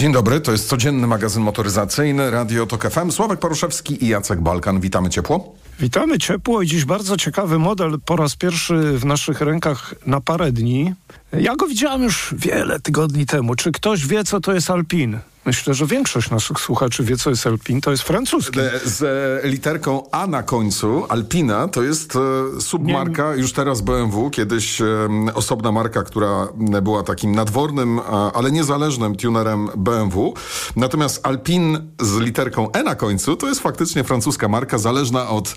Dzień dobry, to jest codzienny magazyn motoryzacyjny Radio Tok FM. Sławek Paruszewski i Jacek Balkan. Witamy ciepło. Witamy ciepło i dziś bardzo ciekawy model po raz pierwszy w naszych rękach na parę dni. Ja go widziałem już wiele tygodni temu. Czy ktoś wie, co to jest Alpine? Myślę, że większość naszych słuchaczy wie, co jest Alpine. To jest francuski. Z literką A na końcu. Alpina to jest submarka już teraz BMW. Kiedyś osobna marka, która była takim nadwornym, ale niezależnym tunerem BMW. Natomiast Alpine z literką E na końcu to jest faktycznie francuska marka, zależna od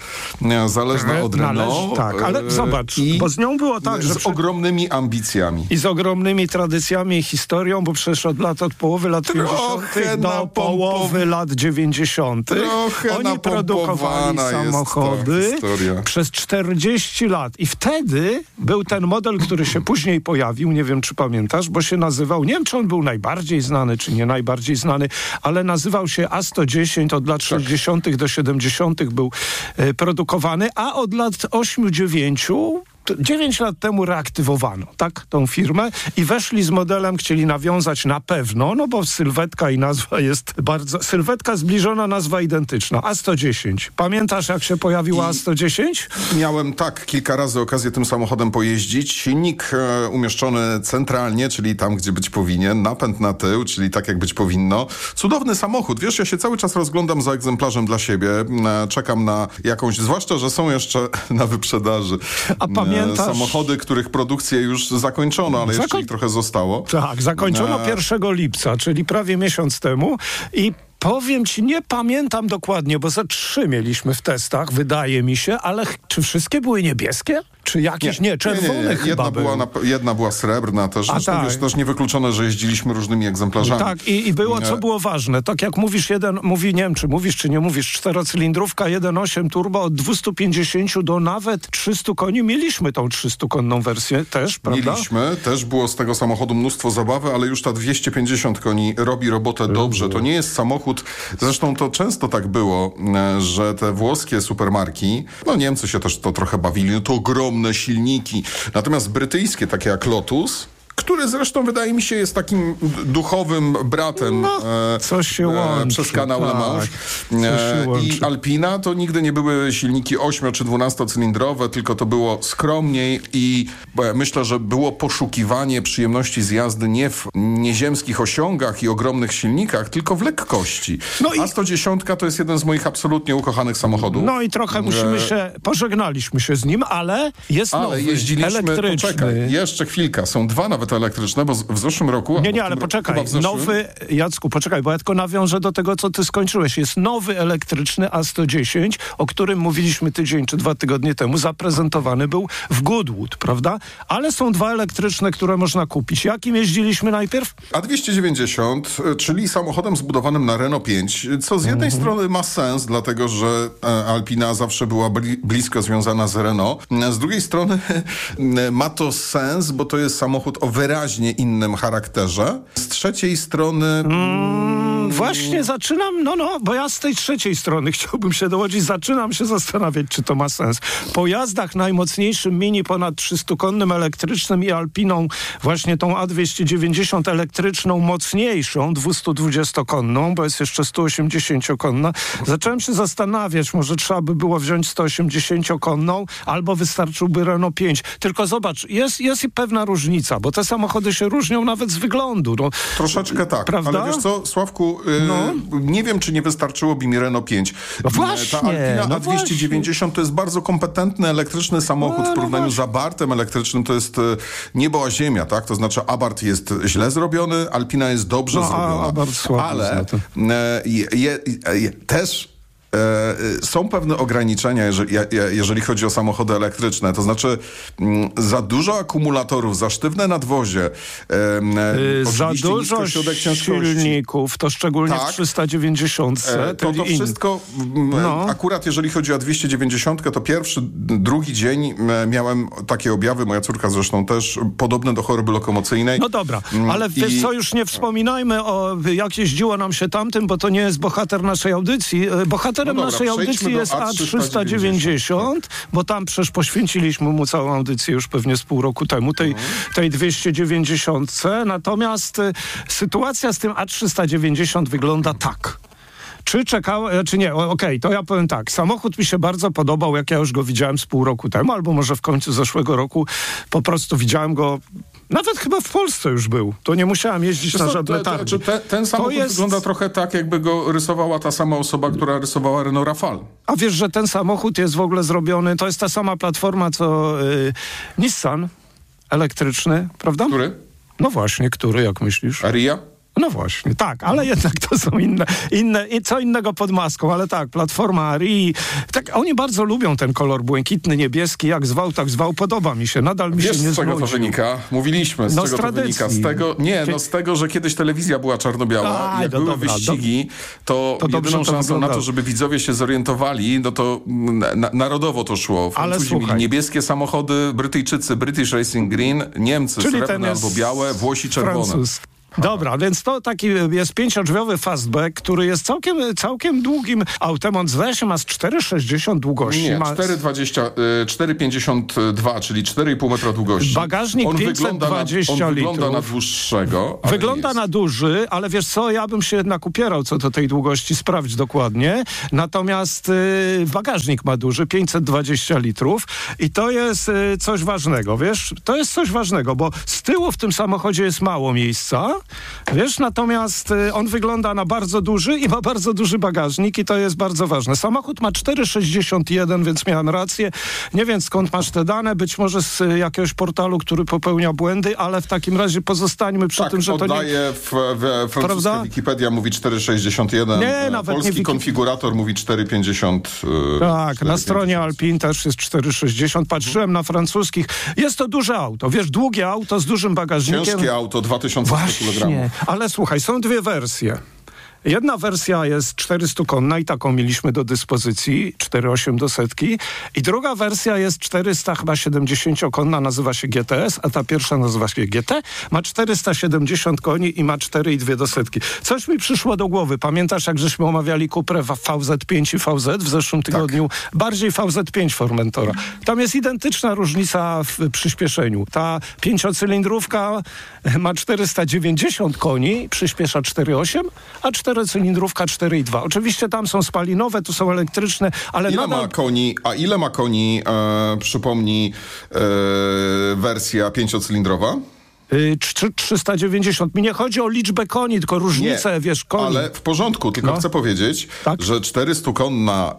Renault. Tak, ale zobacz, bo z nią było tak, że... Z ogromnymi ambicjami. I z ogromnymi tradycjami i historią, bo przecież od połowy lat 50. do połowy lat 90. Oni produkowali samochody przez 40 lat. I wtedy był ten model, który się później pojawił, nie wiem, czy pamiętasz, bo się nazywał, nie wiem, czy on był najbardziej znany, czy nie najbardziej znany, ale nazywał się A110, od lat 60. do 70. był produkowany, a od lat 8-9 9 lat temu reaktywowano, tak, tą firmę i weszli z modelem, chcieli nawiązać na pewno, no bo sylwetka i nazwa jest bardzo... Sylwetka zbliżona, nazwa identyczna. A110. Pamiętasz, jak się pojawiła A110? Miałem kilka razy okazję tym samochodem pojeździć. Silnik umieszczony centralnie, czyli tam, gdzie być powinien. Napęd na tył, czyli tak, jak być powinno. Cudowny samochód. Wiesz, ja się cały czas rozglądam za egzemplarzem dla siebie. Czekam na jakąś, zwłaszcza, że są jeszcze na wyprzedaży. A pamiętasz? Samochody, których produkcję już zakończono, ale jeszcze ich trochę zostało. Tak, zakończono 1 lipca, czyli prawie miesiąc temu i powiem ci, nie pamiętam dokładnie, bo ze 3 mieliśmy w testach, wydaje mi się, ale czy wszystkie były niebieskie? Czy jakieś? Nie, czerwone chyba jedna była srebrna też. Zresztą wiesz, też niewykluczone, że jeździliśmy różnymi egzemplarzami. Tak, i było, co było ważne. Tak jak mówisz, nie wiem, czy mówisz, czy nie mówisz, 4-cylindrówka, 1.8 turbo od 250 do nawet 300 koni. Mieliśmy tą 300-konną wersję też, prawda? Mieliśmy. Też było z tego samochodu mnóstwo zabawy, ale już ta 250 koni robi robotę dobrze. To nie jest samochód, zresztą to często tak było, że te włoskie supermarki, Niemcy się też to trochę bawili, to ogromne silniki. Natomiast brytyjskie, takie jak Lotus, który zresztą wydaje mi się jest takim duchowym bratem coś się łączy, przez kanał Le Mans. I Alpina to nigdy nie były silniki 8- czy 12-cylindrowe, tylko to było skromniej i myślę, że było poszukiwanie przyjemności z jazdy nie w nieziemskich osiągach i ogromnych silnikach, tylko w lekkości. A110 to jest jeden z moich absolutnie ukochanych samochodów. No i trochę pożegnaliśmy się z nim, ale jest nowy, jeździliśmy, elektryczny. Poczekaj, jeszcze chwilka, są 2 nawet elektryczne, bo w zeszłym roku... Nie, ale poczekaj, nowy, Jacku, poczekaj, bo ja tylko nawiążę do tego, co ty skończyłeś. Jest nowy elektryczny A110, o którym mówiliśmy tydzień czy 2 tygodnie temu, zaprezentowany był w Goodwood, prawda? Ale są 2 elektryczne, które można kupić. Jakim jeździliśmy najpierw? A290, czyli samochodem zbudowanym na Renault 5, co z jednej strony ma sens, dlatego że Alpina zawsze była blisko związana z Renault. Z drugiej strony ma to sens, bo to jest samochód o wyraźnie innym charakterze. Z trzeciej strony... Właśnie zaczynam, bo ja z tej trzeciej strony chciałbym się dołożyć, zaczynam się zastanawiać, czy to ma sens. Po jazdach najmocniejszym mini ponad 300-konnym elektrycznym i Alpiną, właśnie tą A290 elektryczną mocniejszą, 220-konną, bo jest jeszcze 180-konna, zacząłem się zastanawiać, może trzeba by było wziąć 180-konną, albo wystarczyłby Renault 5. Tylko zobacz, jest i pewna różnica, bo te samochody się różnią nawet z wyglądu. Troszeczkę tak, prawda? Ale wiesz co, Sławku, nie wiem, czy nie wystarczyłoby mi Renault 5. Właśnie, ta Alpina A290 to jest bardzo kompetentny elektryczny samochód w porównaniu z Abartem elektrycznym. To jest niebo a ziemia, tak? To znaczy Abart jest źle zrobiony, Alpina jest dobrze zrobiona. Abart słabo, ale też są pewne ograniczenia, jeżeli chodzi o samochody elektryczne. To znaczy za dużo akumulatorów, za sztywne nadwozie, za dużo silników, to szczególnie w 390. To wszystko, akurat jeżeli chodzi o 290, to pierwszy, drugi dzień miałem takie objawy, moja córka zresztą też, podobne do choroby lokomocyjnej. No dobra, ale wiesz co, już nie wspominajmy jak jeździło nam się tamtym, bo to nie jest bohater naszej audycji. Bohaterem bohaterem naszej audycji jest A390, bo tam przecież poświęciliśmy mu całą audycję już pewnie z pół roku temu, tej 290. Natomiast sytuacja z tym A390 wygląda tak. Czy czekałem, czy nie, okej, to ja powiem tak. Samochód mi się bardzo podobał, jak ja już go widziałem z pół roku temu, albo może w końcu zeszłego roku. Po prostu widziałem go, nawet chyba w Polsce już był. To nie musiałem jeździć na żadne targi. Ten samochód wygląda trochę tak, jakby go rysowała ta sama osoba, która rysowała Renault Rafale. A wiesz, że ten samochód jest w ogóle zrobiony, to jest ta sama platforma, co Nissan elektryczny, prawda? Który? No właśnie, który, jak myślisz? Ariya? No właśnie, tak, ale jednak to są inne co innego pod maską, ale tak, Platforma Arii, tak, oni bardzo lubią ten kolor błękitny, niebieski, jak zwał, tak zwał, podoba mi się, nadal mi się nie zgodził. Wiesz, z czego to wynika? Mówiliśmy, z czego to wynika? Z tego, że kiedyś telewizja była czarno-biała, jak były wyścigi, to jedyną szansą na to, żeby widzowie się zorientowali, no to narodowo to szło. Francuzi mieli niebieskie samochody, Brytyjczycy British Racing Green, Niemcy srebrne albo białe, Włosi czerwone. Dobra, więc to taki jest 5-drzwiowy fastback, który jest całkiem długim autem. On zdaje się ma z 4,60 długości. Nie, 4,52, czyli 4,5 metra długości. Bagażnik 520 litrów. Wygląda na dłuższego. Wygląda na duży, ale wiesz co, ja bym się jednak upierał co do tej długości, sprawdź dokładnie. Natomiast bagażnik ma duży, 520 litrów i to jest coś ważnego, wiesz? To jest coś ważnego, bo z tyłu w tym samochodzie jest mało miejsca. Wiesz, natomiast on wygląda na bardzo duży i ma bardzo duży bagażnik i to jest bardzo ważne. Samochód ma 4,61, więc miałem rację. Nie wiem, skąd masz te dane, być może z jakiegoś portalu, który popełnia błędy, ale w takim razie pozostańmy przy tym, że to nie... francuska Wikipedia mówi 4,61, nie, nawet polski konfigurator mówi 4,50. Tak, na stronie Alpine też jest 4,60. Patrzyłem na francuskich. Jest to duże auto, wiesz, długie auto z dużym bagażnikiem. Ciężkie auto, 2000 kg. Nie, ale słuchaj, są dwie wersje. Jedna wersja jest 400-konna i taką mieliśmy do dyspozycji, 4,8 do setki. I druga wersja jest 470-konna, nazywa się GTS, a ta pierwsza nazywa się GT. Ma 470 koni i ma 4,2 do setki. Coś mi przyszło do głowy. Pamiętasz, jak żeśmy omawiali Cuprę VZ5 i VZ w zeszłym tygodniu? Tak. Bardziej VZ5 Formentora. Tam jest identyczna różnica w przyspieszeniu. Ta 5-cylindrówka ma 490 koni, przyspiesza 4,8, a 4-cylindrówka 4,2. Oczywiście tam są spalinowe, tu są elektryczne, ale ile ma koni, przypomnij, wersja 5-cylindrowa? 390. Mi nie chodzi o liczbę koni, tylko różnicę, nie, wiesz, koni. Ale w porządku, tylko chcę powiedzieć, że 400-konna,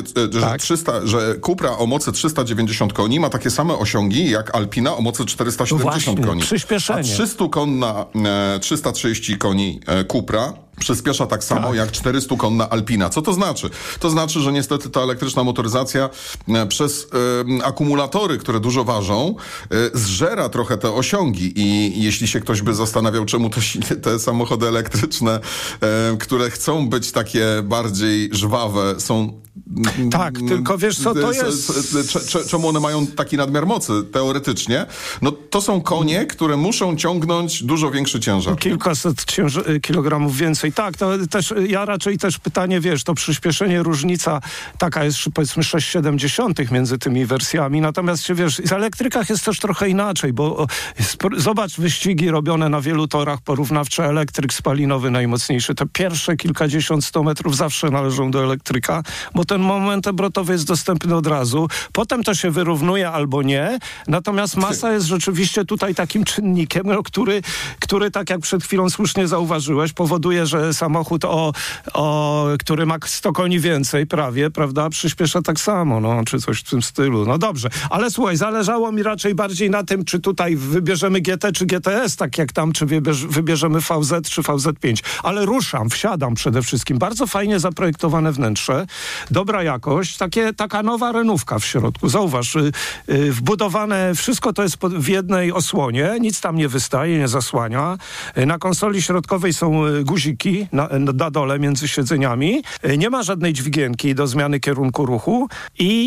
że Cupra o mocy 390 koni ma takie same osiągi jak Alpina o mocy 470 koni. Przyspieszenie. A 300-konna, 330 koni Cupra przyspiesza tak samo jak 400-konna Alpina. Co to znaczy? To znaczy, że niestety ta elektryczna motoryzacja przez akumulatory, które dużo ważą, zżera trochę te osiągi i jeśli się ktoś by zastanawiał, czemu te samochody elektryczne, które chcą być takie bardziej żwawe, są... Tak, tylko wiesz co, to jest... Czemu one mają taki nadmiar mocy teoretycznie? No to są konie, które muszą ciągnąć dużo większy ciężar. Kilkaset kilogramów więcej. Tak, to też, ja raczej też pytanie, wiesz, to przyspieszenie, różnica taka jest, powiedzmy 6,7 między tymi wersjami, natomiast się, wiesz, w elektrykach jest też trochę inaczej, bo zobacz wyścigi robione na wielu torach porównawcze, elektryk spalinowy najmocniejszy, te pierwsze kilkadziesiąt, 100 metrów zawsze należą do elektryka, bo ten moment obrotowy jest dostępny od razu. Potem to się wyrównuje albo nie. Natomiast masa jest rzeczywiście tutaj takim czynnikiem, który tak jak przed chwilą słusznie zauważyłeś, powoduje, że samochód, który ma 100 koni więcej prawie, prawda, przyspiesza tak samo, no, czy coś w tym stylu. No dobrze. Ale słuchaj, zależało mi raczej bardziej na tym, czy tutaj wybierzemy GT czy GTS, tak jak tam, czy wybierzemy VZ czy VZ5. Ale wsiadam przede wszystkim. Bardzo fajnie zaprojektowane wnętrze. Dobra jakość, taka nowa renówka w środku. Zauważ, wbudowane, wszystko to jest w jednej osłonie, nic tam nie wystaje, nie zasłania. Na konsoli środkowej są guziki na dole między siedzeniami. Nie ma żadnej dźwigienki do zmiany kierunku ruchu i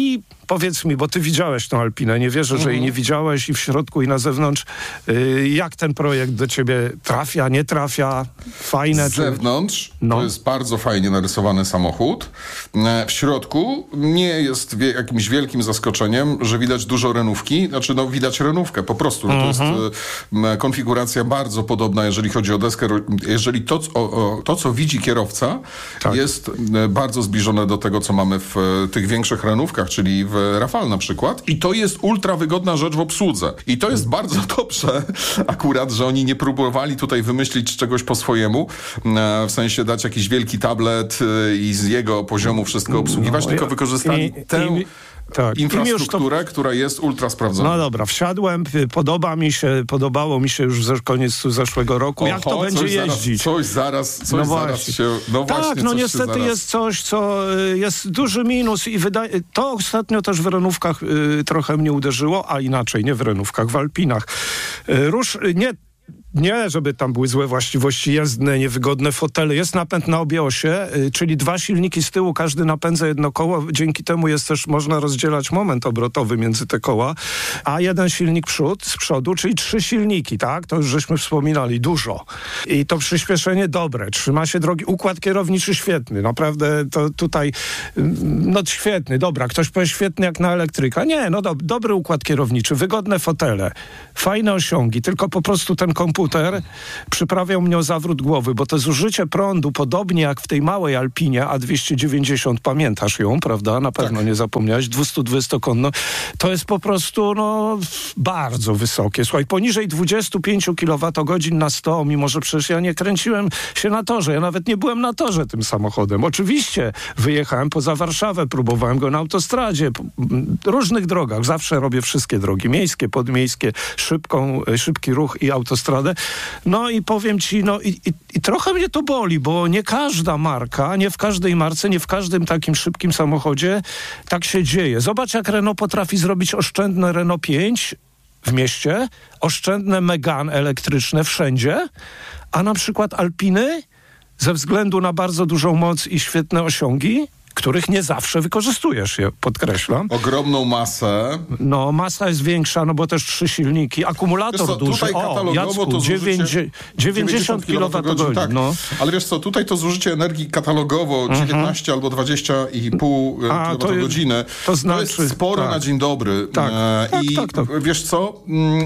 Powiedz mi, bo ty widziałeś tą Alpinę, nie wierzę, że jej nie widziałeś i w środku i na zewnątrz. Jak ten projekt do ciebie trafia, nie trafia? Fajne? Z zewnątrz to jest bardzo fajnie narysowany samochód. W środku nie jest jakimś wielkim zaskoczeniem, że widać dużo renówki. Znaczy, widać renówkę po prostu. To jest konfiguracja bardzo podobna, jeżeli chodzi o deskę. Jeżeli to co widzi kierowca, jest bardzo zbliżone do tego, co mamy w tych większych renówkach, czyli w Rafale na przykład. I to jest ultra wygodna rzecz w obsłudze. I to jest bardzo dobrze akurat, że oni nie próbowali tutaj wymyślić czegoś po swojemu, w sensie dać jakiś wielki tablet i z jego poziomu wszystko obsługiwać, tylko wykorzystali tę infrastrukturę, która jest ultra sprawdzona. No dobra, wsiadłem, podobało mi się już koniec zeszłego roku. Jak to będzie jeździć? Zaraz się... Tak, niestety jest coś, co jest duży minus i to ostatnio też w renówkach trochę mnie uderzyło, a inaczej, nie w renówkach, w Alpinach. Nie, żeby tam były złe właściwości jezdne, niewygodne fotele. Jest napęd na obie osie, czyli 2 silniki z tyłu, każdy napędza jedno koło. Dzięki temu jest też, można rozdzielać moment obrotowy między te koła, a 1 silnik z przodu, czyli 3 silniki, tak? To już żeśmy wspominali, dużo. I to przyspieszenie dobre, trzyma się drogi. Układ kierowniczy świetny, naprawdę to tutaj, świetny, dobra. Ktoś powie świetny jak na elektryka. Nie, dobry układ kierowniczy, wygodne fotele, fajne osiągi, tylko po prostu ten komputer przyprawiał mnie o zawrót głowy, bo to zużycie prądu, podobnie jak w tej małej Alpinie A290, pamiętasz ją, prawda? Na pewno nie zapomniałeś, 220-konno. To jest po prostu, bardzo wysokie. Słuchaj, poniżej 25 kWh na 100, mimo że przecież ja nie kręciłem się na torze. Ja nawet nie byłem na torze tym samochodem. Oczywiście wyjechałem poza Warszawę, próbowałem go na autostradzie, różnych drogach. Zawsze robię wszystkie drogi, miejskie, podmiejskie, szybki ruch i autostradę. No i powiem ci, i trochę mnie to boli, bo nie każda marka, nie w każdej marce, nie w każdym takim szybkim samochodzie tak się dzieje. Zobacz, jak Renault potrafi zrobić oszczędne Renault 5 w mieście, oszczędne Megane elektryczne wszędzie, a na przykład Alpiny ze względu na bardzo dużą moc i świetne osiągi, których nie zawsze wykorzystujesz, podkreślam. Ogromną masę. Masa jest większa, bo też 3 silniki. Akumulator duży. Tutaj katalogowo to 90 kWh. Tak. Ale wiesz co, tutaj to zużycie energii katalogowo 19 albo 20,5 kWh. To jest sporo na dzień dobry. Tak. Wiesz co...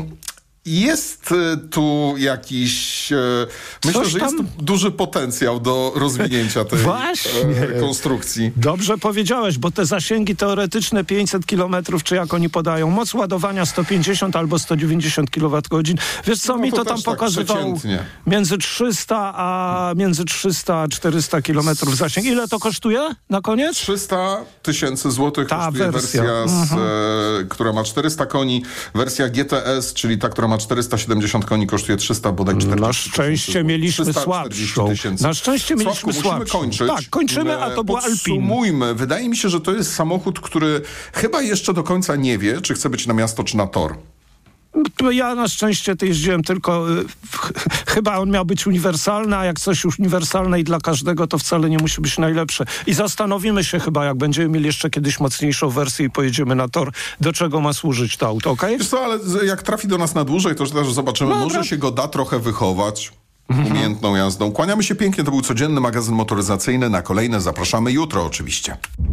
Jest tu jakiś... myślę, że jest tu duży potencjał do rozwinięcia tej konstrukcji. Dobrze powiedziałeś, bo te zasięgi teoretyczne 500 km, czy jak oni podają, moc ładowania 150 albo 190 kWh. Wiesz co, mi to tam pokazywało między 300 a 400 km zasięg. Ile to kosztuje na koniec? 300 000 złotych kosztuje wersja która ma 400 koni. Wersja GTS, czyli ta, która ma 470 koni, kosztuje 300, bodaj 40 Na szczęście mieliśmy słabszą. Na szczęście mieliśmy słabszą. Musimy kończyć. Tak, kończymy, a to była Alpina. Podsumujmy. Wydaje mi się, że to jest samochód, który chyba jeszcze do końca nie wie, czy chce być na miasto, czy na tor. Ja na szczęście jeździłem tylko... chyba on miał być uniwersalny, a jak coś już uniwersalne i dla każdego, to wcale nie musi być najlepsze. I zastanowimy się chyba, jak będziemy mieli jeszcze kiedyś mocniejszą wersję i pojedziemy na tor, do czego ma służyć to auto, okej? Wiesz co, ale jak trafi do nas na dłużej, to też zobaczymy. Może się go da trochę wychować umiejętną jazdą. Kłaniamy się pięknie. To był codzienny magazyn motoryzacyjny. Na kolejne zapraszamy jutro oczywiście.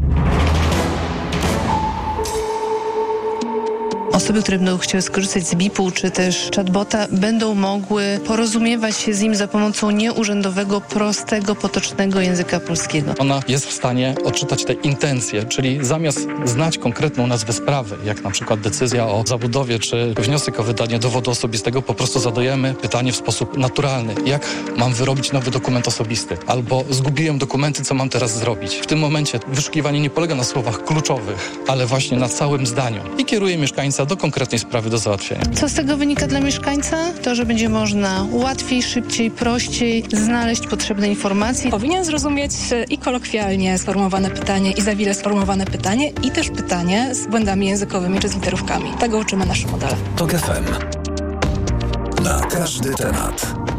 Osoby, które będą chciały skorzystać z BIP-u czy też chatbota, będą mogły porozumiewać się z nim za pomocą nieurzędowego, prostego, potocznego języka polskiego. Ona jest w stanie odczytać te intencje, czyli zamiast znać konkretną nazwę sprawy, jak na przykład decyzja o zabudowie czy wniosek o wydanie dowodu osobistego, po prostu zadajemy pytanie w sposób naturalny. Jak mam wyrobić nowy dokument osobisty? Albo zgubiłem dokumenty, co mam teraz zrobić? W tym momencie wyszukiwanie nie polega na słowach kluczowych, ale właśnie na całym zdaniu i kieruje mieszkańca do konkretnej sprawy do załatwienia. Co z tego wynika dla mieszkańca? To, że będzie można łatwiej, szybciej, prościej znaleźć potrzebne informacje. Powinien zrozumieć i kolokwialnie sformułowane pytanie, i zawile sformułowane pytanie, i też pytanie z błędami językowymi czy z literówkami. Tego uczymy nasze modele. TOK FM. Na każdy temat.